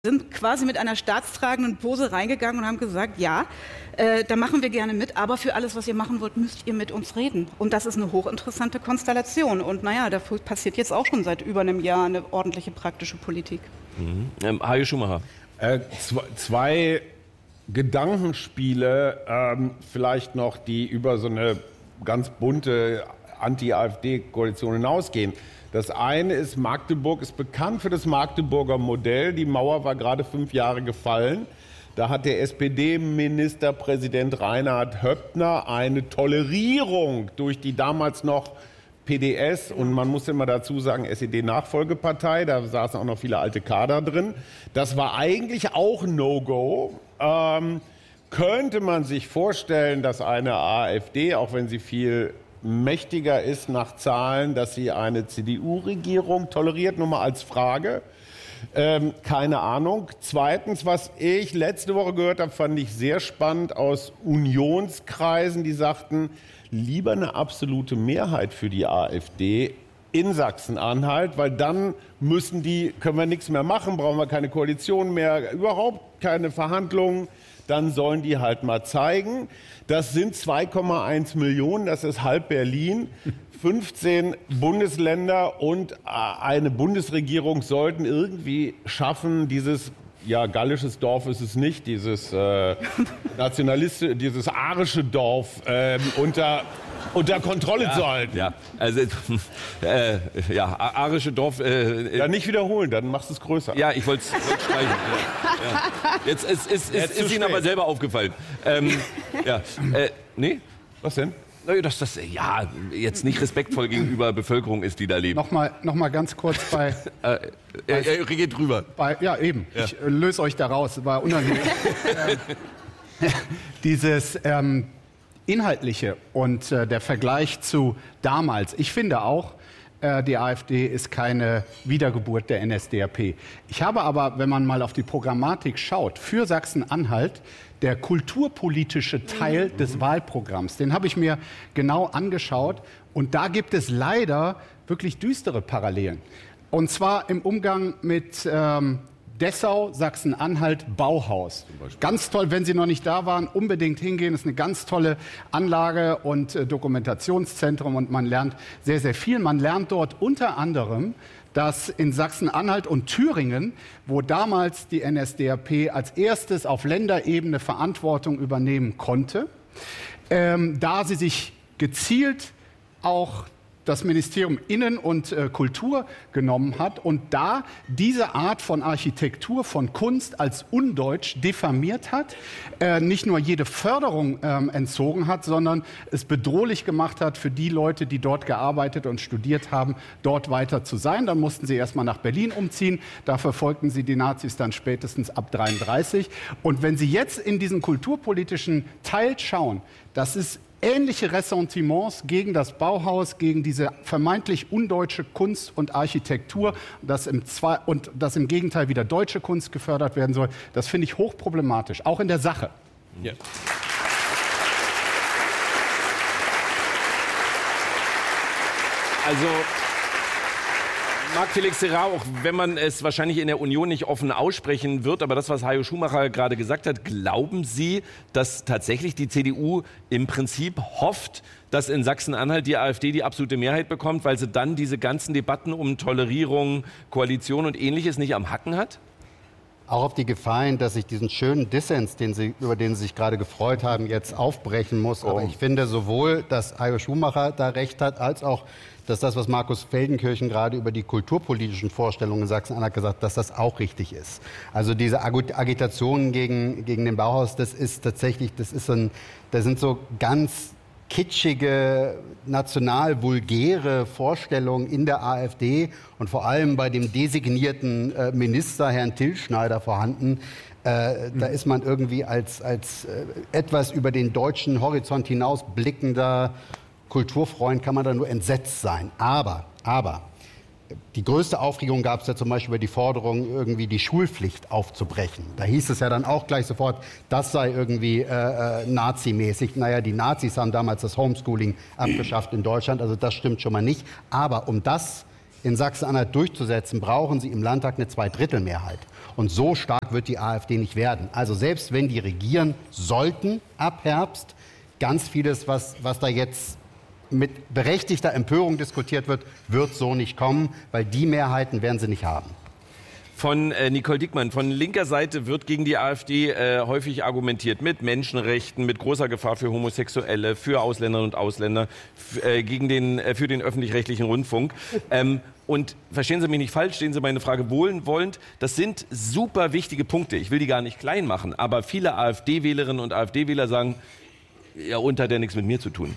sind quasi mit einer staatstragenden Pose reingegangen und haben gesagt, ja, da machen wir gerne mit, aber für alles, was ihr machen wollt, müsst ihr mit uns reden. Und das ist eine hochinteressante Konstellation. Und naja, da passiert jetzt auch schon seit über einem Jahr eine ordentliche praktische Politik. Hajo Schumacher. Zwei Gedankenspiele, vielleicht noch, die über so eine ganz bunte Anti-AfD-Koalition hinausgehen. Das eine ist, Magdeburg ist bekannt für das Magdeburger Modell. Die Mauer war gerade 5 Jahre gefallen. Da hat der SPD-Ministerpräsident Reinhard Höppner eine Tolerierung durch die damals noch PDS und man muss immer dazu sagen SED-Nachfolgepartei, da saßen auch noch viele alte Kader drin. Das war eigentlich auch No-Go. Könnte man sich vorstellen, dass eine AfD, auch wenn sie viel mächtiger ist nach Zahlen, dass sie eine CDU-Regierung toleriert? Nur mal als Frage. Keine Ahnung. Zweitens, was ich letzte Woche gehört habe, fand ich sehr spannend aus Unionskreisen, die sagten, lieber eine absolute Mehrheit für die AfD in Sachsen-Anhalt, weil dann können wir nichts mehr machen, brauchen wir keine Koalition mehr, überhaupt keine Verhandlungen. Dann sollen die halt mal zeigen. Das sind 2,1 Millionen, das ist halb Berlin. 15 Bundesländer und eine Bundesregierung sollten irgendwie schaffen, dieses, ja, gallisches Dorf ist es nicht, dieses dieses arische Dorf unter Kontrolle zu halten. Ja, also arische Dorf. Ja, nicht wiederholen, dann machst du es größer. Ja, ich wollte es streichen. Ja. Jetzt ist Ihnen aber selber aufgefallen. Nee? Was denn? Dass das jetzt nicht respektvoll gegenüber Bevölkerung ist, die da lebt. Noch mal ganz kurz bei... geht drüber. Ja, eben. Ja. Ich löse euch da raus. War unangenehm. Dieses Inhaltliche und der Vergleich zu damals. Ich finde auch, die AfD ist keine Wiedergeburt der NSDAP. Ich habe aber, wenn man mal auf die Programmatik schaut, für Sachsen-Anhalt der kulturpolitische Teil des Wahlprogramms, den habe ich mir genau angeschaut. Und da gibt es leider wirklich düstere Parallelen. Und zwar im Umgang mit Dessau, Sachsen-Anhalt, Bauhaus. Ganz toll, wenn Sie noch nicht da waren, unbedingt hingehen. Das ist eine ganz tolle Anlage und Dokumentationszentrum und man lernt sehr, sehr viel. Man lernt dort unter anderem, dass in Sachsen-Anhalt und Thüringen, wo damals die NSDAP als erstes auf Länderebene Verantwortung übernehmen konnte, da sie sich gezielt auch das Ministerium Innen- und Kultur genommen hat und da diese Art von Architektur, von Kunst als undeutsch diffamiert hat, nicht nur jede Förderung entzogen hat, sondern es bedrohlich gemacht hat für die Leute, die dort gearbeitet und studiert haben, dort weiter zu sein. Dann mussten sie erstmal nach Berlin umziehen. Da verfolgten sie die Nazis dann spätestens ab 1933. Und wenn Sie jetzt in diesen kulturpolitischen Teil schauen, das ist ähnliche Ressentiments gegen das Bauhaus, gegen diese vermeintlich undeutsche Kunst und Architektur, dass im Gegenteil wieder deutsche Kunst gefördert werden soll, das finde ich hochproblematisch, auch in der Sache. Ja. Also Marc-Felix Serra, auch wenn man es wahrscheinlich in der Union nicht offen aussprechen wird, aber das, was Hajo Schumacher gerade gesagt hat, glauben Sie, dass tatsächlich die CDU im Prinzip hofft, dass in Sachsen-Anhalt die AfD die absolute Mehrheit bekommt, weil sie dann diese ganzen Debatten um Tolerierung, Koalition und Ähnliches nicht am Hacken hat? Auch auf die Gefahr hin, dass ich diesen schönen Dissens, über den Sie sich gerade gefreut haben, jetzt aufbrechen muss. Aber ich finde sowohl, dass Hajo Schumacher da recht hat, als auch, dass das, was Markus Feldenkirchen gerade über die kulturpolitischen Vorstellungen in Sachsen-Anhalt gesagt hat, dass das auch richtig ist. Also diese Agitation gegen den Bauhaus, das ist tatsächlich, das sind so ganz kitschige, national vulgäre Vorstellungen in der AfD und vor allem bei dem designierten Minister, Herrn Tilschneider, vorhanden. Da ist man irgendwie als etwas über den deutschen Horizont hinaus blickender Kulturfreund, kann man da nur entsetzt sein. Aber die größte Aufregung gab es ja zum Beispiel über die Forderung, irgendwie die Schulpflicht aufzubrechen. Da hieß es ja dann auch gleich sofort, das sei irgendwie nazimäßig. Naja, die Nazis haben damals das Homeschooling abgeschafft in Deutschland, also das stimmt schon mal nicht. Aber um das in Sachsen-Anhalt durchzusetzen, brauchen sie im Landtag eine Zweidrittelmehrheit. Und so stark wird die AfD nicht werden. Also selbst wenn die regieren sollten ab Herbst, ganz vieles, was da jetzt mit berechtigter Empörung diskutiert wird, wird so nicht kommen, weil die Mehrheiten werden sie nicht haben. Von Nicole Diekmann. Von linker Seite wird gegen die AfD häufig argumentiert mit Menschenrechten, mit großer Gefahr für Homosexuelle, für Ausländerinnen und Ausländer, für den öffentlich-rechtlichen Rundfunk. Und verstehen Sie mich nicht falsch, stehen Sie meine Frage wohlwollend. Das sind super wichtige Punkte. Ich will die gar nicht klein machen. Aber viele AfD-Wählerinnen und AfD-Wähler sagen, ja, hat ja nichts mit mir zu tun.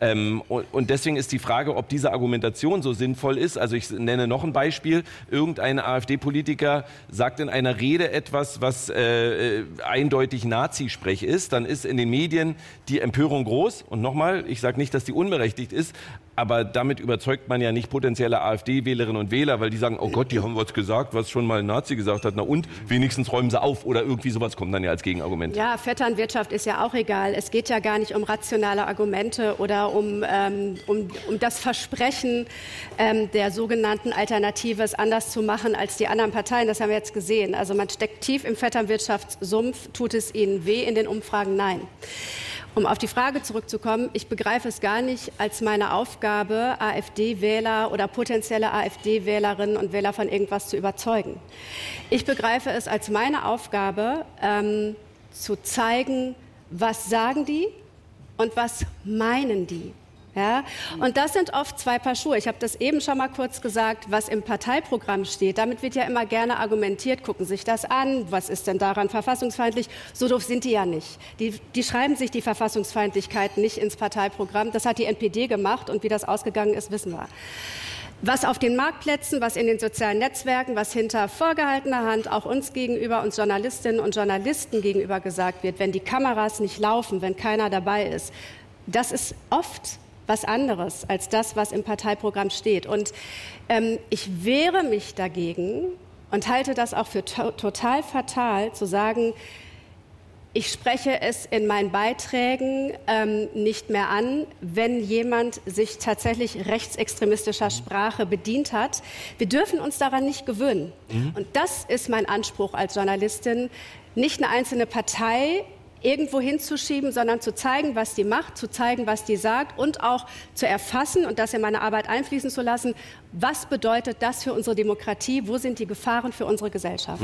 Und deswegen ist die Frage, ob diese Argumentation so sinnvoll ist. Also ich nenne noch ein Beispiel. Irgendein AfD-Politiker sagt in einer Rede etwas, was eindeutig Nazisprech ist. Dann ist in den Medien die Empörung groß. Und nochmal, ich sage nicht, dass die unberechtigt ist. Aber damit überzeugt man ja nicht potenzielle AfD-Wählerinnen und Wähler, weil die sagen, oh Gott, die haben was gesagt, was schon mal ein Nazi gesagt hat. Na und, wenigstens räumen sie auf. Oder irgendwie sowas kommt dann ja als Gegenargument. Ja, Vetternwirtschaft ist ja auch egal. Es geht ja gar nicht um rationale Argumente oder um das Versprechen der sogenannten Alternative, es anders zu machen als die anderen Parteien. Das haben wir jetzt gesehen. Also man steckt tief im Vetternwirtschaftssumpf. Tut es ihnen weh in den Umfragen? Nein. Um auf die Frage zurückzukommen, ich begreife es gar nicht als meine Aufgabe, AfD-Wähler oder potenzielle AfD-Wählerinnen und Wähler von irgendwas zu überzeugen. Ich begreife es als meine Aufgabe, zu zeigen, was sagen die und was meinen die. Ja? Und das sind oft zwei Paar Schuhe. Ich habe das eben schon mal kurz gesagt, was im Parteiprogramm steht. Damit wird ja immer gerne argumentiert, gucken sich das an, was ist denn daran verfassungsfeindlich? So doof sind die ja nicht. Die schreiben sich die Verfassungsfeindlichkeit nicht ins Parteiprogramm. Das hat die NPD gemacht und wie das ausgegangen ist, wissen wir. Was auf den Marktplätzen, was in den sozialen Netzwerken, was hinter vorgehaltener Hand auch uns gegenüber, uns Journalistinnen und Journalisten gegenüber gesagt wird, wenn die Kameras nicht laufen, wenn keiner dabei ist, das ist oft was anderes als das, was im Parteiprogramm steht. Und ich wehre mich dagegen und halte das auch für total fatal, zu sagen, ich spreche es in meinen Beiträgen nicht mehr an, wenn jemand sich tatsächlich rechtsextremistischer Sprache bedient hat. Wir dürfen uns daran nicht gewöhnen. Und das ist mein Anspruch als Journalistin, nicht eine einzelne Partei irgendwo hinzuschieben, sondern zu zeigen, was die macht, zu zeigen, was die sagt und auch zu erfassen und das in meine Arbeit einfließen zu lassen. Was bedeutet das für unsere Demokratie? Wo sind die Gefahren für unsere Gesellschaft?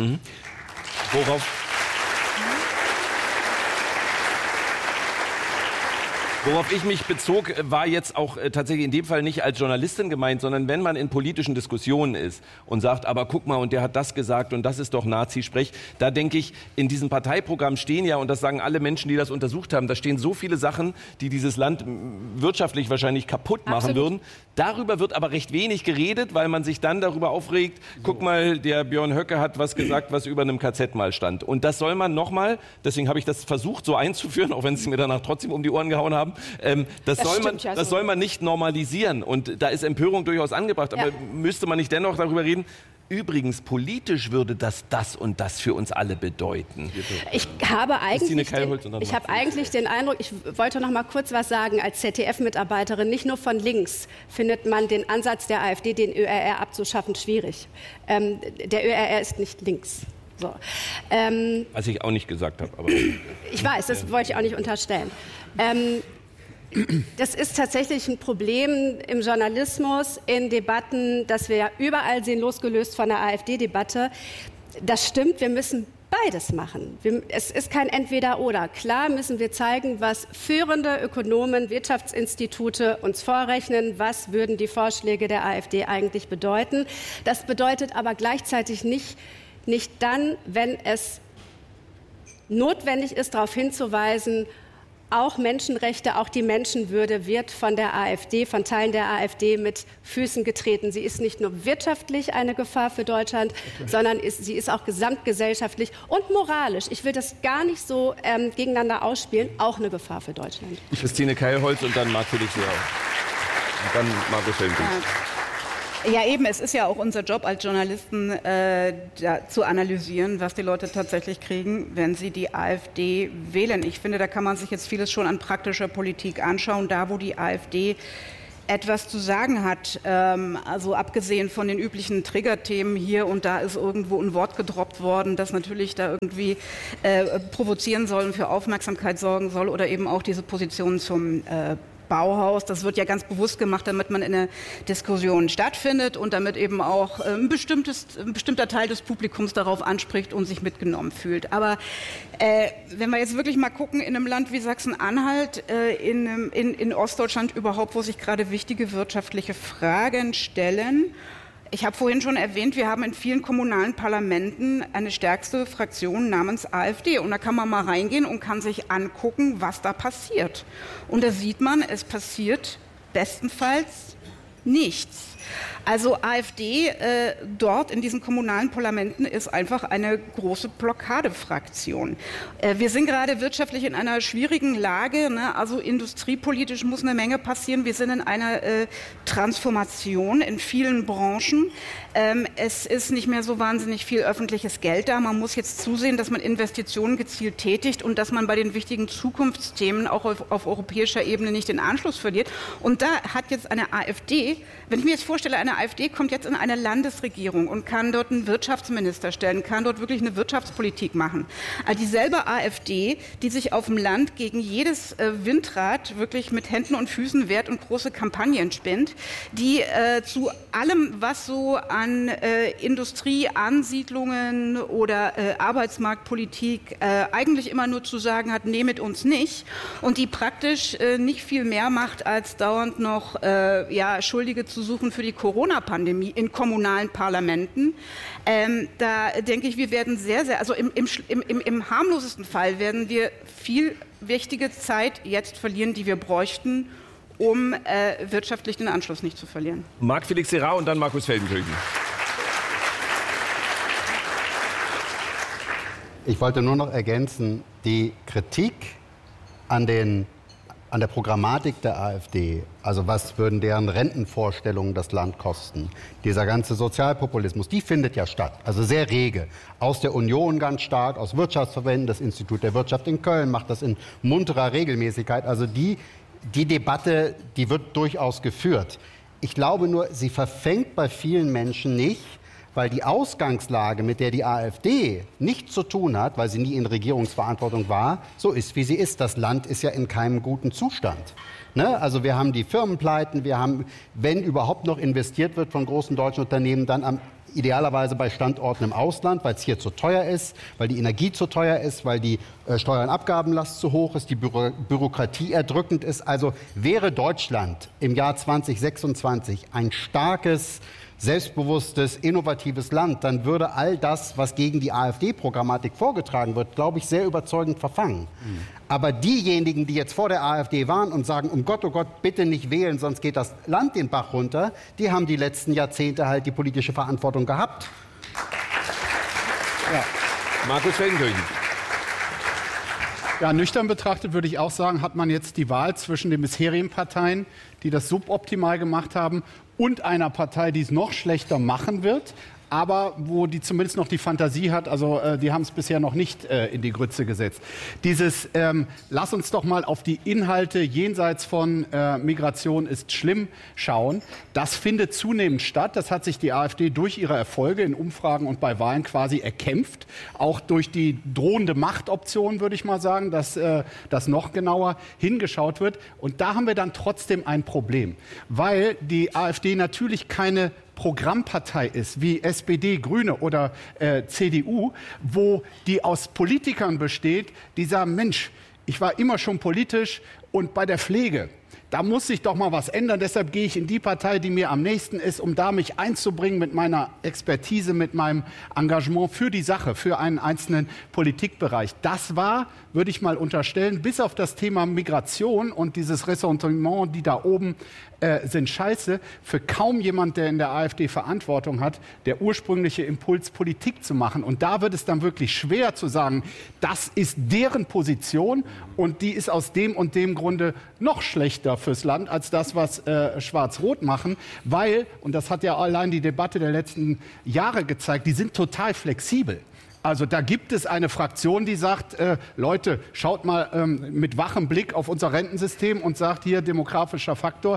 Worauf ich mich bezog, war jetzt auch tatsächlich in dem Fall nicht als Journalistin gemeint, sondern wenn man in politischen Diskussionen ist und sagt, aber guck mal, und der hat das gesagt und das ist doch Nazi-Sprech, da denke ich, in diesem Parteiprogramm stehen ja, und das sagen alle Menschen, die das untersucht haben, da stehen so viele Sachen, die dieses Land wirtschaftlich wahrscheinlich kaputt machen würden. Darüber wird aber recht wenig geredet, weil man sich dann darüber aufregt, guck mal, der Björn Höcke hat was gesagt, was über einem KZ mal stand. Und das soll man nochmal, deswegen habe ich das versucht so einzuführen, auch wenn sie mir danach trotzdem um die Ohren gehauen haben, das soll man nicht normalisieren. Und da ist Empörung durchaus angebracht. Aber müsste man nicht dennoch darüber reden, übrigens, politisch würde das und das für uns alle bedeuten. Ich habe eigentlich den Eindruck, ich wollte noch mal kurz was sagen, als ZDF-Mitarbeiterin, nicht nur von links findet man den Ansatz der AfD, den ÖRR abzuschaffen, schwierig. Der ÖRR ist nicht links. So. Was ich auch nicht gesagt habe. Aber ich weiß, das wollte ich auch nicht unterstellen. Das ist tatsächlich ein Problem im Journalismus, in Debatten, das wir ja überall sehen, losgelöst von der AfD-Debatte. Das stimmt, wir müssen beides machen. Es ist kein Entweder-Oder. Klar müssen wir zeigen, was führende Ökonomen, Wirtschaftsinstitute uns vorrechnen, was würden die Vorschläge der AfD eigentlich bedeuten. Das bedeutet aber gleichzeitig nicht dann, wenn es notwendig ist, darauf hinzuweisen, auch Menschenrechte, auch die Menschenwürde wird von der AfD, von Teilen der AfD mit Füßen getreten. Sie ist nicht nur wirtschaftlich eine Gefahr für Deutschland, sondern sie ist auch gesamtgesellschaftlich und moralisch, ich will das gar nicht so gegeneinander ausspielen, auch eine Gefahr für Deutschland. Christine Keilholz und dann Marc Felix Seehofer. Und dann Markus Helmich. Ja, eben, es ist ja auch unser Job als Journalisten, zu analysieren, was die Leute tatsächlich kriegen, wenn sie die AfD wählen. Ich finde, da kann man sich jetzt vieles schon an praktischer Politik anschauen. Da, wo die AfD etwas zu sagen hat. Also abgesehen von den üblichen Triggerthemen hier und da ist irgendwo ein Wort gedroppt worden, das natürlich da irgendwie provozieren soll und für Aufmerksamkeit sorgen soll oder eben auch diese Position zum Bauhaus. Das wird ja ganz bewusst gemacht, damit man in der Diskussion stattfindet und damit eben auch ein bestimmter Teil des Publikums darauf anspricht und sich mitgenommen fühlt. Aber wenn wir jetzt wirklich mal gucken, in einem Land wie Sachsen-Anhalt, in Ostdeutschland überhaupt, wo sich gerade wichtige wirtschaftliche Fragen stellen. Ich habe vorhin schon erwähnt, wir haben in vielen kommunalen Parlamenten eine stärkste Fraktion namens AfD. Und da kann man mal reingehen und kann sich angucken, was da passiert. Und da sieht man, es passiert bestenfalls nichts. Also AfD dort in diesen kommunalen Parlamenten ist einfach eine große Blockadefraktion. Wir sind gerade wirtschaftlich in einer schwierigen Lage, ne? Also industriepolitisch muss eine Menge passieren. Wir sind in einer Transformation in vielen Branchen. Es ist nicht mehr so wahnsinnig viel öffentliches Geld da. Man muss jetzt zusehen, dass man Investitionen gezielt tätigt und dass man bei den wichtigen Zukunftsthemen auch auf europäischer Ebene nicht den Anschluss verliert. Und da hat jetzt eine AfD, wenn ich mir jetzt vorstelle, eine AfD kommt jetzt in eine Landesregierung und kann dort einen Wirtschaftsminister stellen, kann dort wirklich eine Wirtschaftspolitik machen. Also dieselbe AfD, die sich auf dem Land gegen jedes Windrad wirklich mit Händen und Füßen wehrt und große Kampagnen spinnt, die zu allem, was so an Industrieansiedlungen oder Arbeitsmarktpolitik eigentlich immer nur zu sagen hat, nee, mit uns nicht. Und die praktisch nicht viel mehr macht, als dauernd noch Schuldige zu suchen für die Corona-Pandemie in kommunalen Parlamenten. Da denke ich, wir werden also im harmlosesten Fall werden wir viel wichtige Zeit jetzt verlieren, die wir bräuchten, um wirtschaftlich den Anschluss nicht zu verlieren. Marc-Felix Serra und dann Markus Feldenkirchen. Ich wollte nur noch ergänzen, die Kritik an der Programmatik der AfD, also was würden deren Rentenvorstellungen das Land kosten, dieser ganze Sozialpopulismus, die findet ja statt, also sehr rege. Aus der Union ganz stark, aus Wirtschaftsverbänden, das Institut der Wirtschaft in Köln macht das in munterer Regelmäßigkeit. Also die Debatte, die wird durchaus geführt. Ich glaube nur, sie verfängt bei vielen Menschen nicht, weil die Ausgangslage, mit der die AfD nichts zu tun hat, weil sie nie in Regierungsverantwortung war, so ist, wie sie ist. Das Land ist ja in keinem guten Zustand. Ne? Also wir haben die Firmenpleiten, wir haben, wenn überhaupt noch investiert wird von großen deutschen Unternehmen, dann idealerweise bei Standorten im Ausland, weil es hier zu teuer ist, weil die Energie zu teuer ist, weil die Steuer- und Abgabenlast zu hoch ist, die Bürokratie erdrückend ist. Also wäre Deutschland im Jahr 2026 ein starkes, selbstbewusstes, innovatives Land, dann würde all das, was gegen die AfD-Programmatik vorgetragen wird, glaube ich, sehr überzeugend verfangen. Aber diejenigen, die jetzt vor der AfD waren und sagen, oh Gott, bitte nicht wählen, sonst geht das Land den Bach runter, die haben die letzten Jahrzehnte halt die politische Verantwortung gehabt. Ja. Markus Feldenkirchen. Ja, nüchtern betrachtet würde ich auch sagen, hat man jetzt die Wahl zwischen den bisherigen Parteien, die das suboptimal gemacht haben, und einer Partei, die es noch schlechter machen wird, aber wo die zumindest noch die Fantasie hat, also die haben es bisher noch nicht in die Grütze gesetzt. Dieses, lass uns doch mal auf die Inhalte jenseits von Migration ist schlimm schauen, das findet zunehmend statt. Das hat sich die AfD durch ihre Erfolge in Umfragen und bei Wahlen quasi erkämpft. Auch durch die drohende Machtoption, würde ich mal sagen, dass das noch genauer hingeschaut wird. Und da haben wir dann trotzdem ein Problem, weil die AfD natürlich keine Programmpartei ist, wie SPD, Grüne oder CDU, wo die aus Politikern besteht, die sagen, Mensch, ich war immer schon politisch und bei der Pflege, da muss sich doch mal was ändern. Deshalb gehe ich in die Partei, die mir am nächsten ist, um da mich einzubringen mit meiner Expertise, mit meinem Engagement für die Sache, für einen einzelnen Politikbereich. Das war, würde ich mal unterstellen, bis auf das Thema Migration und dieses Ressentiment, die da oben sind scheiße, für kaum jemand, der in der AfD Verantwortung hat, der ursprüngliche Impuls, Politik zu machen. Und da wird es dann wirklich schwer zu sagen, das ist deren Position und die ist aus dem und dem Grunde noch schlechter fürs Land als das, was Schwarz-Rot machen, weil, und das hat ja allein die Debatte der letzten Jahre gezeigt, die sind total flexibel. Also da gibt es eine Fraktion, die sagt, Leute, schaut mal mit wachem Blick auf unser Rentensystem und sagt hier demografischer Faktor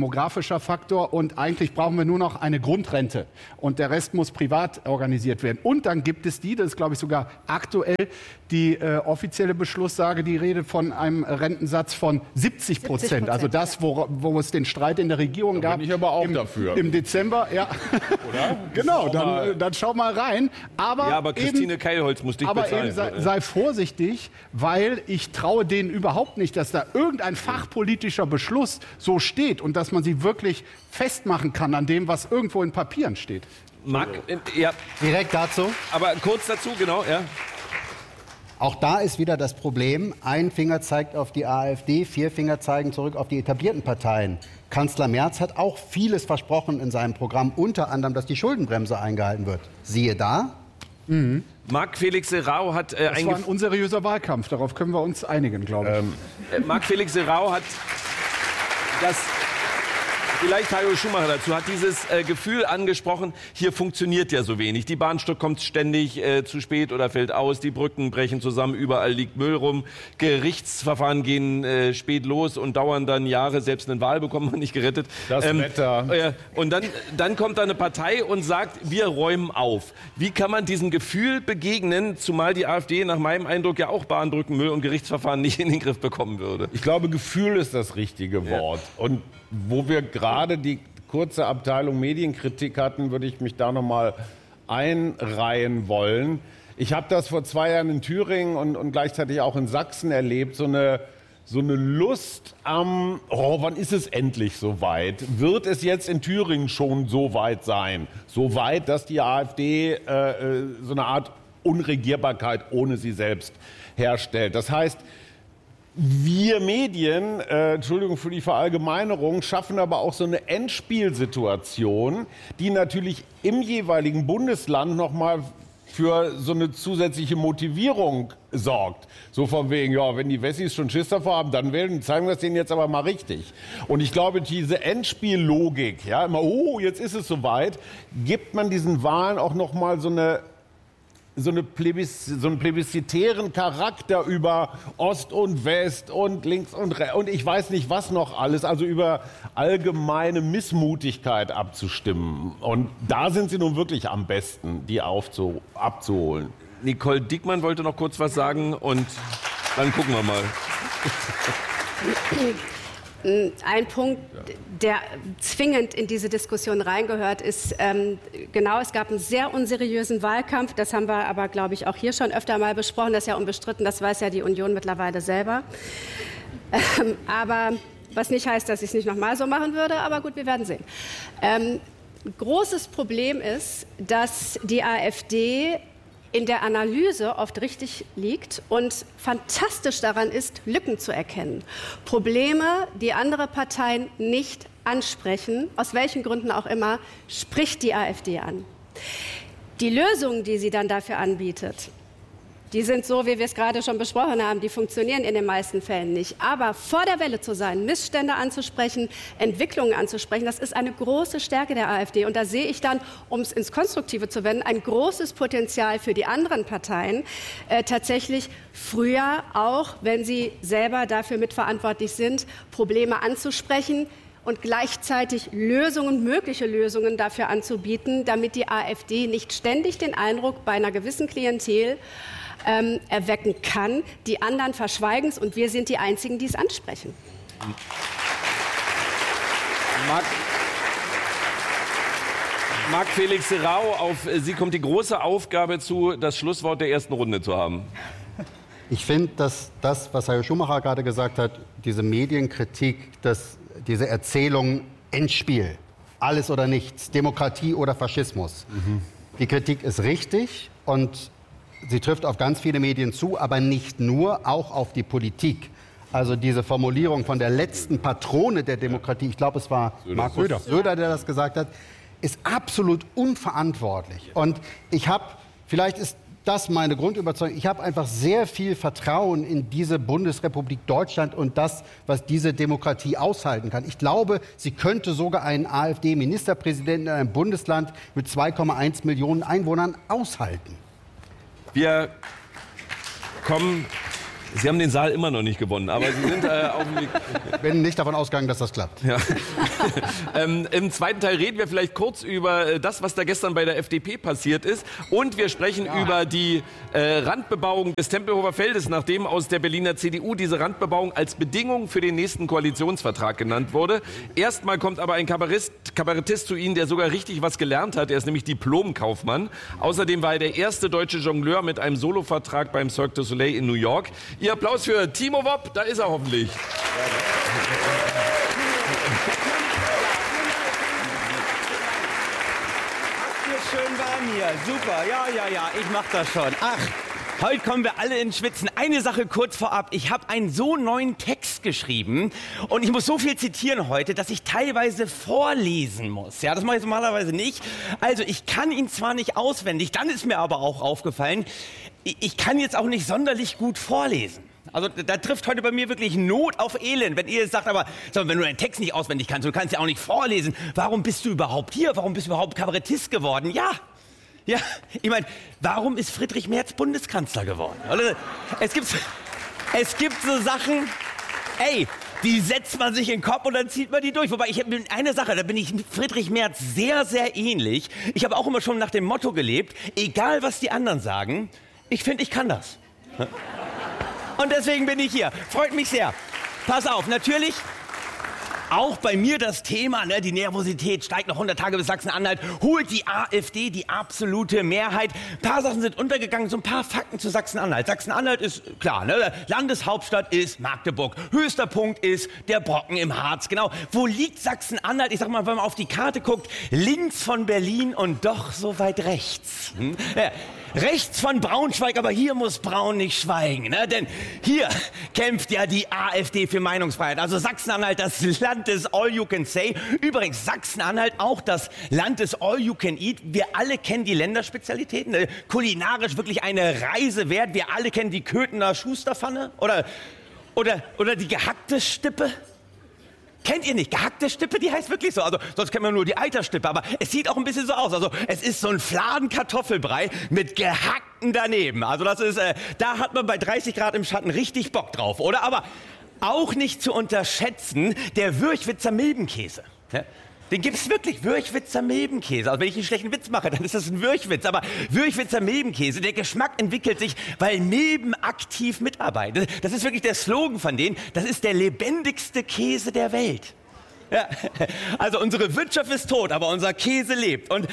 und eigentlich brauchen wir nur noch eine Grundrente und der Rest muss privat organisiert werden. Und dann gibt es das ist glaube ich sogar aktuell die offizielle Beschlusssage, die redet von einem Rentensatz von 70%. Also das, wo es den Streit in der Regierung gab. Bin ich aber auch dafür. Im Dezember, ja. Oder? Genau, dann schau mal rein. Aber Christine Keilholz muss dich bezahlen. Aber eben sei vorsichtig, weil ich traue denen überhaupt nicht, dass da irgendein fachpolitischer Beschluss so steht und dass man sie wirklich festmachen kann an dem, was irgendwo in Papieren steht. Marc, ja. Direkt dazu. Aber kurz dazu, genau, ja. Auch da ist wieder das Problem, ein Finger zeigt auf die AfD, 4 Finger zeigen zurück auf die etablierten Parteien. Kanzler Merz hat auch vieles versprochen in seinem Programm, unter anderem, dass die Schuldenbremse eingehalten wird. Siehe da. Marc Felix Serrao hat Das war ein unseriöser Wahlkampf, darauf können wir uns einigen, glaube ich. Marc Felix Serrao hat das... Vielleicht Hajo Schumacher dazu, hat dieses Gefühl angesprochen, hier funktioniert ja so wenig. Die Bahnstrecke kommt ständig zu spät oder fällt aus, die Brücken brechen zusammen, überall liegt Müll rum, Gerichtsverfahren gehen spät los und dauern dann Jahre, selbst eine Wahl bekommt man nicht gerettet. Das Wetter. Und dann kommt da eine Partei und sagt, wir räumen auf. Wie kann man diesem Gefühl begegnen, zumal die AfD nach meinem Eindruck ja auch Bahnbrücken, Müll und Gerichtsverfahren nicht in den Griff bekommen würde? Ich glaube, Gefühl ist das richtige Wort. Ja. Und wo wir gerade die kurze Abteilung Medienkritik hatten, würde ich mich da noch mal einreihen wollen. Ich habe das vor 2 Jahren in Thüringen und gleichzeitig auch in Sachsen erlebt, so eine Lust am, wann ist es endlich soweit? Wird es jetzt in Thüringen schon so weit sein? So weit, dass die AfD so eine Art Unregierbarkeit ohne sie selbst herstellt. Das heißt, wir Medien, Entschuldigung für die Verallgemeinerung, schaffen aber auch so eine Endspielsituation, die natürlich im jeweiligen Bundesland nochmal für so eine zusätzliche Motivierung sorgt. So von wegen, ja, wenn die Wessis schon Schiss davor haben, dann zeigen wir es denen jetzt aber mal richtig. Und ich glaube, diese Endspiellogik, ja, immer, jetzt ist es soweit, gibt man diesen Wahlen auch nochmal so einen plebiszitären Charakter über Ost und West und links und rechts und ich weiß nicht was noch alles, also über allgemeine Missmutigkeit abzustimmen. Und da sind sie nun wirklich am besten, die abzuholen. Nicole Diekmann wollte noch kurz was sagen und dann gucken wir mal. Ein Punkt, der zwingend in diese Diskussion reingehört, ist, es gab einen sehr unseriösen Wahlkampf. Das haben wir aber, glaube ich, auch hier schon öfter mal besprochen. Das ist ja unbestritten, das weiß ja die Union mittlerweile selber. Aber was nicht heißt, dass ich es nicht nochmal so machen würde, aber gut, wir werden sehen. Großes Problem ist, dass die AfD in der Analyse oft richtig liegt und fantastisch daran ist, Lücken zu erkennen. Probleme, die andere Parteien nicht ansprechen, aus welchen Gründen auch immer, spricht die AfD an. Die Lösungen, die sie dann dafür anbietet, die sind so, wie wir es gerade schon besprochen haben, die funktionieren in den meisten Fällen nicht. Aber vor der Welle zu sein, Missstände anzusprechen, Entwicklungen anzusprechen, das ist eine große Stärke der AfD. Und da sehe ich dann, um es ins Konstruktive zu wenden, ein großes Potenzial für die anderen Parteien, tatsächlich früher, auch wenn sie selber dafür mitverantwortlich sind, Probleme anzusprechen und gleichzeitig mögliche Lösungen dafür anzubieten, damit die AfD nicht ständig den Eindruck bei einer gewissen Klientel erwecken kann, die anderen verschweigen es und wir sind die Einzigen, die es ansprechen. Marc Felix Serrao, auf Sie kommt die große Aufgabe zu, das Schlusswort der ersten Runde zu haben. Ich finde, dass das, was Hajo Schumacher gerade gesagt hat, diese Medienkritik, diese Erzählung Endspiel, alles oder nichts, Demokratie oder Faschismus. Die Kritik ist richtig und sie trifft auf ganz viele Medien zu, aber nicht nur, auch auf die Politik. Also diese Formulierung von der letzten Patrone der Demokratie, ich glaube, es war Markus Söder, der das gesagt hat, ist absolut unverantwortlich. Und vielleicht ist das meine Grundüberzeugung, ich habe einfach sehr viel Vertrauen in diese Bundesrepublik Deutschland und das, was diese Demokratie aushalten kann. Ich glaube, sie könnte sogar einen AfD-Ministerpräsidenten in einem Bundesland mit 2,1 Millionen Einwohnern aushalten. Wir kommen... Sie haben den Saal immer noch nicht gewonnen, aber Sie sind auf dem Weg. Ich bin nicht davon ausgegangen, dass das klappt. Ja. Im zweiten Teil reden wir vielleicht kurz über das, was da gestern bei der FDP passiert ist. Und wir sprechen über die Randbebauung des Tempelhofer Feldes, nachdem aus der Berliner CDU diese Randbebauung als Bedingung für den nächsten Koalitionsvertrag genannt wurde. Erstmal kommt aber ein Kabarettist zu Ihnen, der sogar richtig was gelernt hat. Er ist nämlich Diplomkaufmann. Außerdem war er der erste deutsche Jongleur mit einem Solovertrag beim Cirque du Soleil in New York. Ihr Applaus für Timo Wopp, da ist er hoffentlich. Schön warm hier, super, ja, ich mach das schon. Ach, heute kommen wir alle ins Schwitzen. Eine Sache kurz vorab, ich habe einen so neuen Text geschrieben und ich muss so viel zitieren heute, dass ich teilweise vorlesen muss. Ja, das mache ich normalerweise nicht. Also ich kann ihn zwar nicht auswendig, dann ist mir aber auch aufgefallen, ich kann jetzt auch nicht sonderlich gut vorlesen. Also da trifft heute bei mir wirklich Not auf Elend, wenn ihr sagt, aber wenn du deinen Text nicht auswendig kannst, du kannst ja auch nicht vorlesen, warum bist du überhaupt hier? Warum bist du überhaupt Kabarettist geworden? Ja, ich meine, warum ist Friedrich Merz Bundeskanzler geworden? Es gibt so Sachen, die setzt man sich in den Kopf und dann zieht man die durch. Wobei, eine Sache, da bin ich Friedrich Merz sehr, sehr ähnlich. Ich habe auch immer schon nach dem Motto gelebt, egal was die anderen sagen, ich finde, ich kann das. Und deswegen bin ich hier. Freut mich sehr. Pass auf, natürlich auch bei mir das Thema, ne, die Nervosität steigt noch 100 Tage bis Sachsen-Anhalt, holt die AfD die absolute Mehrheit. Ein paar Sachen sind untergegangen, so ein paar Fakten zu Sachsen-Anhalt. Sachsen-Anhalt ist klar, ne, Landeshauptstadt ist Magdeburg. Höchster Punkt ist der Brocken im Harz. Genau, wo liegt Sachsen-Anhalt? Ich sag mal, wenn man auf die Karte guckt, links von Berlin und doch so weit rechts. Ja. Rechts von Braunschweig, aber hier muss Braun nicht schweigen, ne? Denn hier kämpft ja die AfD für Meinungsfreiheit. Also Sachsen-Anhalt, das Land des All-You-Can-Say. Übrigens Sachsen-Anhalt auch das Land des All-You-Can-Eat. Wir alle kennen die Länderspezialitäten. Ne? Kulinarisch wirklich eine Reise wert. Wir alle kennen die Köthener Schusterpfanne oder die gehackte Stippe. Kennt ihr nicht? Gehackte Stippe, die heißt wirklich so. Also, sonst kennt man nur die Eiterstippe, aber es sieht auch ein bisschen so aus. Also, es ist so ein Fladen-Kartoffelbrei mit gehackten daneben. Also, das ist, da hat man bei 30 Grad im Schatten richtig Bock drauf, oder? Aber auch nicht zu unterschätzen, der Würchwitzer Milbenkäse. Ja? Den gibt's wirklich, Würchwitzer Milbenkäse. Also wenn ich einen schlechten Witz mache, dann ist das ein Würchwitz. Aber Würchwitzer Milbenkäse, der Geschmack entwickelt sich, weil Milben aktiv mitarbeiten. Das ist wirklich der Slogan von denen. Das ist der lebendigste Käse der Welt. Ja. Also unsere Wirtschaft ist tot, aber unser Käse lebt. Und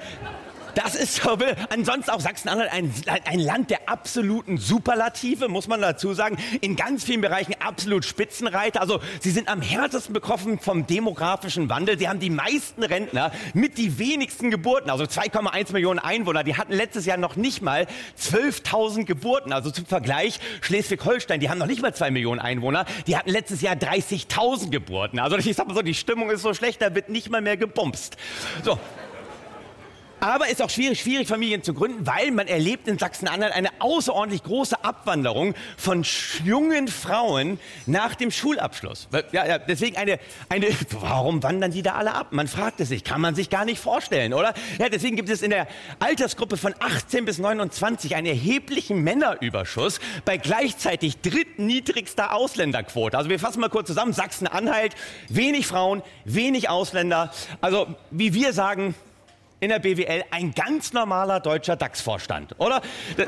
das ist so, ansonsten auch Sachsen-Anhalt ein Land der absoluten Superlative, muss man dazu sagen. In ganz vielen Bereichen absolut Spitzenreiter. Also sie sind am härtesten betroffen vom demografischen Wandel. Sie haben die meisten Rentner mit die wenigsten Geburten. Also 2,1 Millionen Einwohner. Die hatten letztes Jahr noch nicht mal 12.000 Geburten. Also zum Vergleich Schleswig-Holstein, die haben noch nicht mal 2 Millionen Einwohner. Die hatten letztes Jahr 30.000 Geburten. Also ich sag mal so, die Stimmung ist so schlecht, da wird nicht mal mehr gebumst. So. Aber es ist auch schwierig, Familien zu gründen, weil man erlebt in Sachsen-Anhalt eine außerordentlich große Abwanderung von jungen Frauen nach dem Schulabschluss. Ja, deswegen warum wandern die da alle ab? Man fragt es sich, kann man sich gar nicht vorstellen, oder? Ja, deswegen gibt es in der Altersgruppe von 18 bis 29 einen erheblichen Männerüberschuss bei gleichzeitig drittniedrigster Ausländerquote. Also wir fassen mal kurz zusammen, Sachsen-Anhalt, wenig Frauen, wenig Ausländer. Also wie wir sagen, in der BWL ein ganz normaler deutscher DAX-Vorstand, oder?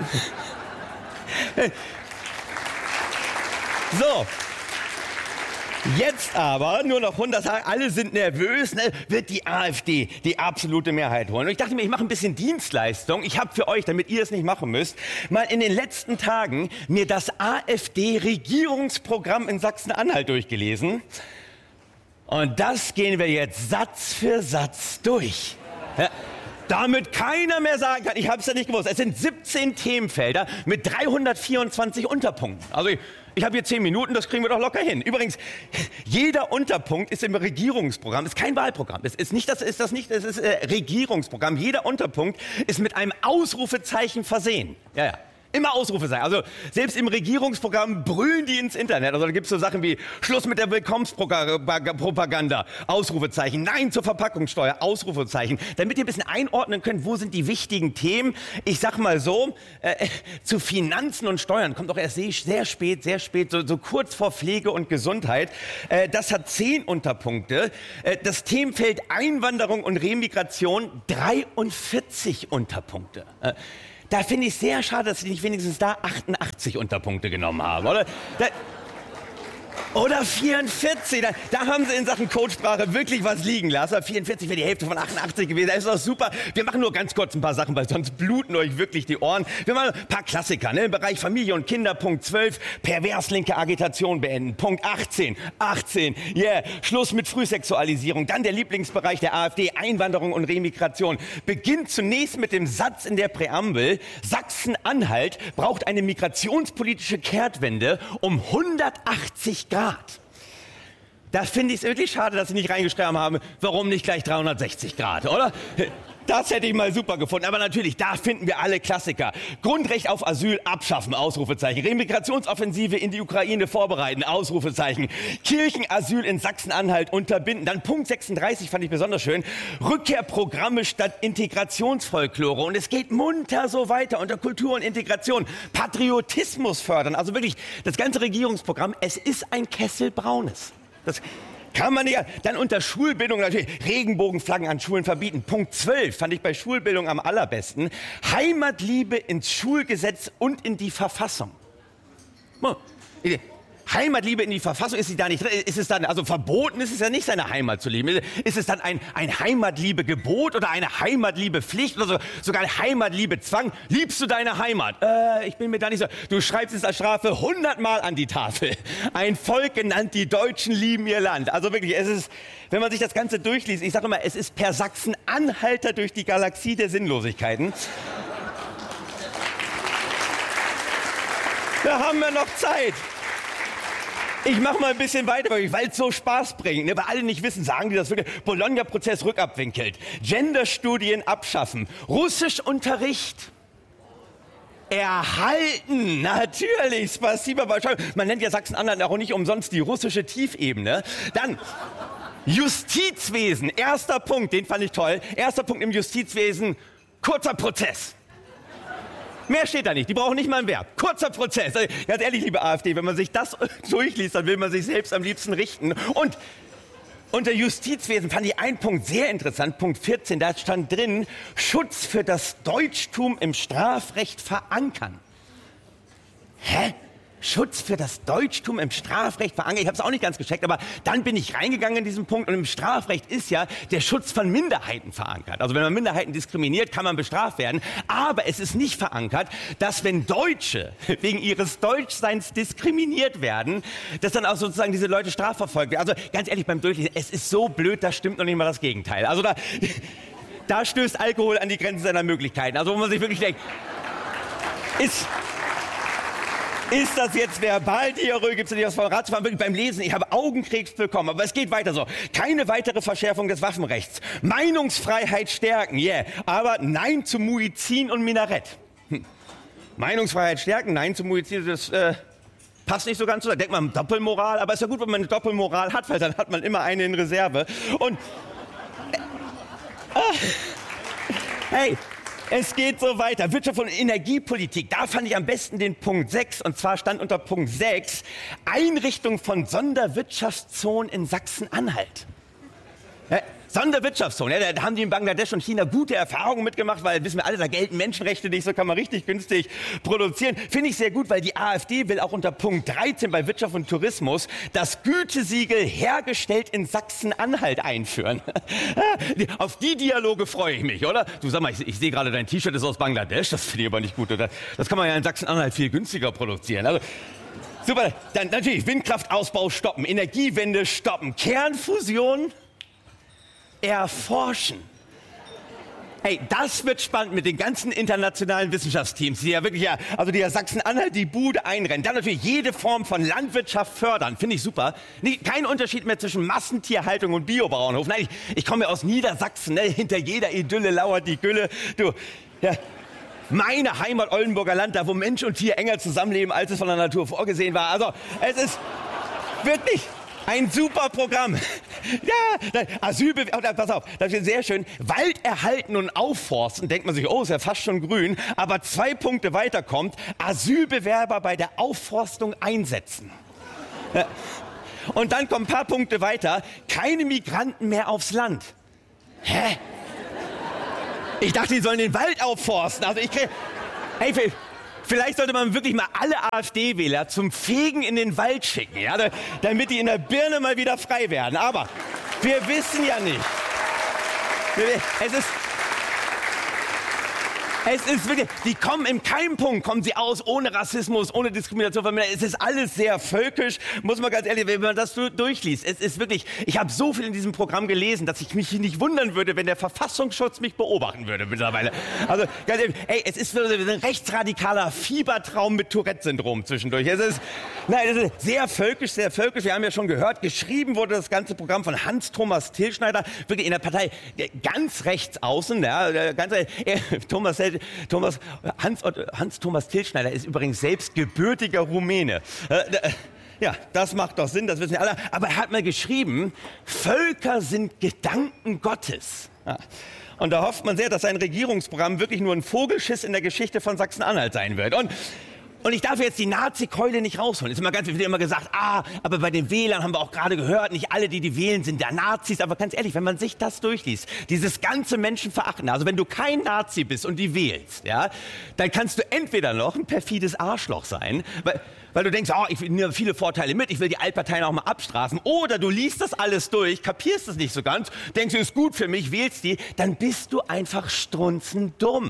So, jetzt aber nur noch 100 Tage, alle sind nervös, ne? Wird die AfD die absolute Mehrheit holen. Und ich dachte mir, ich mache ein bisschen Dienstleistung. Ich habe für euch, damit ihr es nicht machen müsst, mal in den letzten Tagen mir das AfD-Regierungsprogramm in Sachsen-Anhalt durchgelesen. Und das gehen wir jetzt Satz für Satz durch. Ja, damit keiner mehr sagen kann, ich habe es ja nicht gewusst. Es sind 17 Themenfelder mit 324 Unterpunkten. Also ich habe hier 10 Minuten, das kriegen wir doch locker hin. Übrigens, jeder Unterpunkt ist im Regierungsprogramm, ist kein Wahlprogramm. Es ist Regierungsprogramm. Jeder Unterpunkt ist mit einem Ausrufezeichen versehen. Ja. Immer Ausrufezeichen. Also selbst im Regierungsprogramm brüllen die ins Internet. Also da gibt es so Sachen wie Schluss mit der Willkommenspropaganda, Ausrufezeichen, Nein zur Verpackungssteuer, Ausrufezeichen. Damit ihr ein bisschen einordnen könnt, wo sind die wichtigen Themen. Ich sag mal so, zu Finanzen und Steuern kommt auch erst sehr spät, so kurz vor Pflege und Gesundheit. Das hat 10 Unterpunkte. Das Themenfeld Einwanderung und Remigration 43 Unterpunkte. Da finde ich sehr schade, dass Sie nicht wenigstens da 88 Unterpunkte genommen haben, oder? Oder 44, da haben Sie in Sachen Codesprache wirklich was liegen lassen. 44 wäre die Hälfte von 88 gewesen, das ist doch super. Wir machen nur ganz kurz ein paar Sachen, weil sonst bluten euch wirklich die Ohren. Wir machen ein paar Klassiker, ne? Im Bereich Familie und Kinder, Punkt 12, perverslinke Agitation beenden. Punkt 18, Schluss mit Frühsexualisierung. Dann der Lieblingsbereich der AfD, Einwanderung und Remigration. Beginnt zunächst mit dem Satz in der Präambel, Sachsen-Anhalt braucht eine migrationspolitische Kehrtwende um 180 Grad. Da finde ich es wirklich schade, dass Sie nicht reingeschrieben haben, warum nicht gleich 360 Grad, oder? Das hätte ich mal super gefunden. Aber natürlich, da finden wir alle Klassiker. Grundrecht auf Asyl abschaffen, Ausrufezeichen. Remigrationsoffensive in die Ukraine vorbereiten, Ausrufezeichen. Kirchenasyl in Sachsen-Anhalt unterbinden. Dann Punkt 36 fand ich besonders schön. Rückkehrprogramme statt Integrationsfolklore. Und es geht munter so weiter unter Kultur und Integration. Patriotismus fördern. Also wirklich, das ganze Regierungsprogramm, es ist ein Kessel Braunes. Das kann man nicht. Dann unter Schulbildung natürlich Regenbogenflaggen an Schulen verbieten. Punkt 12 fand ich bei Schulbildung am allerbesten. Heimatliebe ins Schulgesetz und in die Verfassung. Heimatliebe in die Verfassung, ist sie da nicht drin? Ist es dann, also verboten ist es ja nicht, seine Heimat zu lieben. Ist es dann ein Heimatliebe-Gebot oder eine Heimatliebe-Pflicht oder sogar ein Heimatliebe-Zwang? Liebst du deine Heimat? Ich bin mir da nicht so. Du schreibst es als Strafe 100-mal an die Tafel. Ein Volk genannt, die Deutschen lieben ihr Land. Also wirklich, es ist, wenn man sich das Ganze durchliest, ich sage immer, es ist per Sachsen-Anhalter durch die Galaxie der Sinnlosigkeiten. Da haben wir noch Zeit. Ich mache mal ein bisschen weiter, weil es so Spaß bringt. Ne? Weil alle nicht wissen, sagen die das wirklich. Bologna-Prozess rückabwinkelt. Genderstudien abschaffen. Russischunterricht erhalten. Natürlich. Spasiba. Man nennt ja Sachsen-Anhalt auch nicht umsonst die russische Tiefebene. Dann Justizwesen. Erster Punkt, den fand ich toll. Erster Punkt im Justizwesen. Kurzer Prozess. Mehr steht da nicht. Die brauchen nicht mal ein Verb. Kurzer Prozess. Ganz ehrlich, liebe AfD, wenn man sich das durchliest, dann will man sich selbst am liebsten richten. Und unter Justizwesen fand ich einen Punkt sehr interessant. Punkt 14, da stand drin, Schutz für das Deutschtum im Strafrecht verankern. Hä? Schutz für das Deutschtum im Strafrecht verankert. Ich habe es auch nicht ganz gecheckt, aber dann bin ich reingegangen in diesen Punkt. Und im Strafrecht ist ja der Schutz von Minderheiten verankert. Also wenn man Minderheiten diskriminiert, kann man bestraft werden. Aber es ist nicht verankert, dass wenn Deutsche wegen ihres Deutschseins diskriminiert werden, dass dann auch sozusagen diese Leute strafverfolgt werden. Also ganz ehrlich, beim Durchlesen, es ist so blöd, da stimmt noch nicht mal das Gegenteil. Also da stößt Alkohol an die Grenzen seiner Möglichkeiten. Also wo man sich wirklich denkt, ist das jetzt Verbaldiarrhoe? Gibt es nicht was vom Radfahren? Wirklich beim Lesen, ich habe Augenkrebs bekommen. Aber es geht weiter so. Keine weitere Verschärfung des Waffenrechts. Meinungsfreiheit stärken, aber Nein zu Muezzin und Minarett. Meinungsfreiheit stärken, Nein zu Muezzin, das passt nicht so ganz zusammen. Denkt man Doppelmoral, aber ist ja gut, wenn man eine Doppelmoral hat, weil dann hat man immer eine in Reserve. Und hey, es geht so weiter. Wirtschaft und Energiepolitik, da fand ich am besten den Punkt 6. Und zwar stand unter Punkt 6 Einrichtung von Sonderwirtschaftszonen in Sachsen-Anhalt. Sonderwirtschaftszone, da haben die in Bangladesch und China gute Erfahrungen mitgemacht, weil, wissen wir alle, da gelten Menschenrechte nicht, so kann man richtig günstig produzieren. Finde ich sehr gut, weil die AfD will auch unter Punkt 13 bei Wirtschaft und Tourismus das Gütesiegel hergestellt in Sachsen-Anhalt einführen. Auf die Dialoge freue ich mich, oder? Du sag mal, ich sehe gerade, dein T-Shirt ist aus Bangladesch, das finde ich aber nicht gut, oder? Das kann man ja in Sachsen-Anhalt viel günstiger produzieren. Also, super, dann natürlich Windkraftausbau stoppen, Energiewende stoppen, Kernfusion erforschen. Hey, das wird spannend mit den ganzen internationalen Wissenschaftsteams, die ja wirklich, also die ja Sachsen-Anhalt die Bude einrennen. Dann natürlich jede Form von Landwirtschaft fördern, finde ich super. Kein Unterschied mehr zwischen Massentierhaltung und Biobauernhof. Nein, ich komme ja aus Niedersachsen, ne? Hinter jeder Idylle lauert die Gülle. Du, ja. meine Heimat Oldenburger Land, da wo Mensch und Tier enger zusammenleben, als es von der Natur vorgesehen war. Also, es ist wirklich ein super Programm. Ja, pass auf, das ist sehr schön. Wald erhalten und aufforsten, denkt man sich, oh, ist ja fast schon grün. Aber 2 Punkte weiter kommt, Asylbewerber bei der Aufforstung einsetzen. Ja. Und dann kommen ein paar Punkte weiter, keine Migranten mehr aufs Land. Hä? Ich dachte, die sollen den Wald aufforsten. Also vielleicht sollte man wirklich mal alle AfD-Wähler zum Fegen in den Wald schicken, ja, damit die in der Birne mal wieder frei werden. Aber wir wissen ja nicht. Es ist wirklich, die kommen in keinem Punkt, kommen sie aus ohne Rassismus, ohne Diskrimination. Es ist alles sehr völkisch, muss man ganz ehrlich, wenn man das durchliest. Es ist wirklich, ich habe so viel in diesem Programm gelesen, dass ich mich nicht wundern würde, wenn der Verfassungsschutz mich beobachten würde mittlerweile. Also ganz ehrlich, es ist ein rechtsradikaler Fiebertraum mit Tourette-Syndrom zwischendurch. Es ist sehr völkisch, sehr völkisch. Wir haben ja schon gehört, geschrieben wurde das ganze Programm von Hans-Thomas Tilschneider, wirklich in der Partei ganz rechts außen. Ja, Hans-Thomas Tilschneider ist übrigens selbst gebürtiger Rumäne. Ja, das macht doch Sinn, das wissen wir alle. Aber er hat mal geschrieben, Völker sind Gedanken Gottes. Ja. Und da hofft man sehr, dass sein Regierungsprogramm wirklich nur ein Vogelschiss in der Geschichte von Sachsen-Anhalt sein wird. Und ich darf jetzt die Nazi-Keule nicht rausholen. Es wird immer gesagt, aber bei den Wählern haben wir auch gerade gehört, nicht alle, die wählen, sind ja Nazis. Aber ganz ehrlich, wenn man sich das durchliest, dieses ganze Menschenverachten, also wenn du kein Nazi bist und die wählst, ja, dann kannst du entweder noch ein perfides Arschloch sein, weil du denkst, ich nehme viele Vorteile mit, ich will die Altparteien auch mal abstrafen. Oder du liest das alles durch, kapierst es nicht so ganz, denkst du, ist gut für mich, wählst die, dann bist du einfach strunzendumm.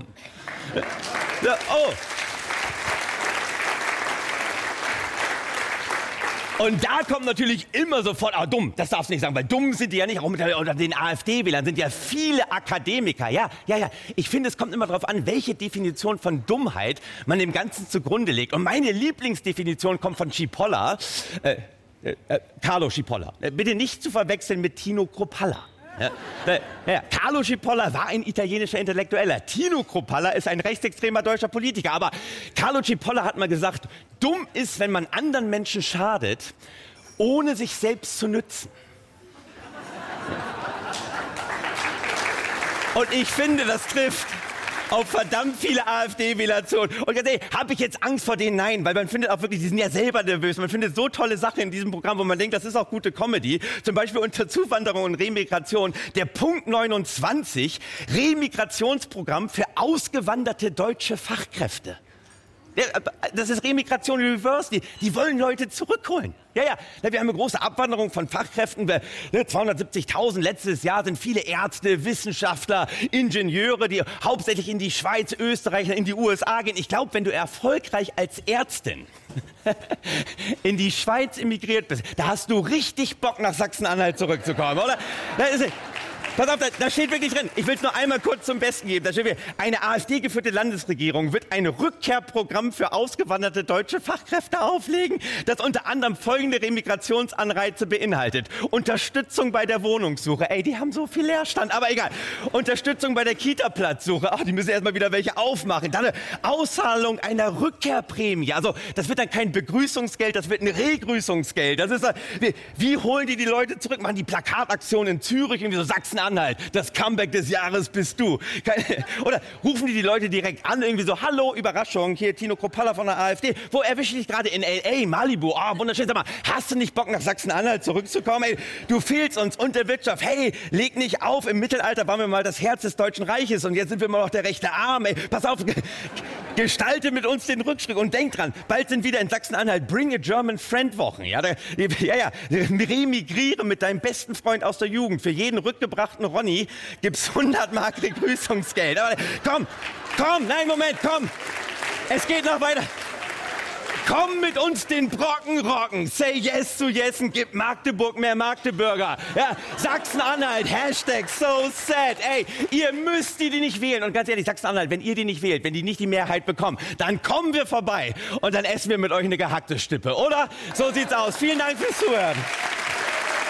Und da kommt natürlich immer sofort, dumm, das darfst du nicht sagen, weil dumm sind die ja nicht, auch unter den AfD-Wählern sind ja viele Akademiker. Ja, ich finde, es kommt immer darauf an, welche Definition von Dummheit man dem Ganzen zugrunde legt. Und meine Lieblingsdefinition kommt von Cipolla, Carlo Cipolla. Bitte nicht zu verwechseln mit Tino Kruppalla. Carlo Cipolla war ein italienischer Intellektueller. Tino Kruppalla ist ein rechtsextremer deutscher Politiker. Aber Carlo Cipolla hat mal gesagt, dumm ist, wenn man anderen Menschen schadet, ohne sich selbst zu nützen. Und ich finde, das trifft auf verdammt viele AfD-Wähler zu. Und ganz ehrlich, habe ich jetzt Angst vor denen? Nein, weil man findet auch wirklich, die sind ja selber nervös. Man findet so tolle Sachen in diesem Programm, wo man denkt, das ist auch gute Comedy. Zum Beispiel unter Zuwanderung und Remigration. Der Punkt 29, Remigrationsprogramm für ausgewanderte deutsche Fachkräfte. Das ist Remigration Reverse. Die wollen Leute zurückholen. Ja, wir haben eine große Abwanderung von Fachkräften. 270.000 letztes Jahr sind viele Ärzte, Wissenschaftler, Ingenieure, die hauptsächlich in die Schweiz, Österreich, in die USA gehen. Ich glaube, wenn du erfolgreich als Ärztin in die Schweiz emigriert bist, da hast du richtig Bock, nach Sachsen-Anhalt zurückzukommen, oder? Pass auf, da steht wirklich drin, ich will es nur einmal kurz zum Besten geben, da steht wirklich, eine AfD-geführte Landesregierung wird ein Rückkehrprogramm für ausgewanderte deutsche Fachkräfte auflegen, das unter anderem folgende Remigrationsanreize beinhaltet. Unterstützung bei der Wohnungssuche, die haben so viel Leerstand, aber egal. Unterstützung bei der Kita-Platzsuche, die müssen erstmal wieder welche aufmachen. Dann eine Auszahlung einer Rückkehrprämie, also das wird dann kein Begrüßungsgeld, das wird ein Regrüßungsgeld. Das ist, wie holen die Leute zurück? Machen die Plakataktion in Zürich, irgendwie so Sachsen-Anhalt, das Comeback des Jahres bist du. Oder rufen die Leute direkt an, irgendwie so, hallo, Überraschung, hier Tino Kruppalla von der AfD. Wo erwische ich dich gerade? In L.A., Malibu. Wunderschön. Sag mal, hast du nicht Bock, nach Sachsen-Anhalt zurückzukommen? Du fehlst uns und der Wirtschaft. Hey, leg nicht auf. Im Mittelalter waren wir mal das Herz des Deutschen Reiches und jetzt sind wir mal noch der rechte Arm. Pass auf, gestalte mit uns den Rückschritt und denk dran, bald sind wieder in Sachsen-Anhalt Bring a German Friend Wochen. Remigriere mit deinem besten Freund aus der Jugend. Für jeden rückgebrachten Ronny gibt's 100 Mark Begrüßungsgeld. Aber komm, nein, Moment, komm. Es geht noch weiter. Komm mit uns den Brocken rocken. Say yes zu Jessen, gib Magdeburg mehr Magdeburger. Ja, Sachsen-Anhalt, Hashtag so sad. Ihr müsst die nicht wählen. Und ganz ehrlich, Sachsen-Anhalt, wenn ihr die nicht wählt, wenn die nicht die Mehrheit bekommen, dann kommen wir vorbei und dann essen wir mit euch eine gehackte Stippe, oder? So sieht's aus. Vielen Dank fürs Zuhören.